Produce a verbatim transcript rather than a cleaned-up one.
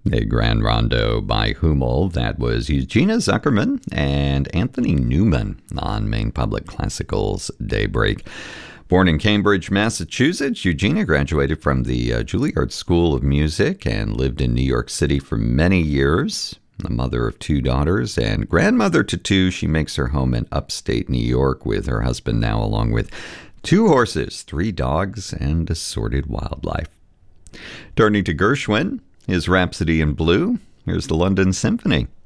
A Grand Rondo by Hummel. That was Eugenia Zuckerman and Anthony Newman on Maine Public Classical's Daybreak. Born in Cambridge, Massachusetts, Eugenia graduated from the uh, Juilliard School of Music and lived in New York City for many years. The mother of two daughters and grandmother to two, she makes her home in upstate New York with her husband now, along with two horses, three dogs, and assorted wildlife. Turning to Gershwin, his Rhapsody in Blue, here's the London Symphony.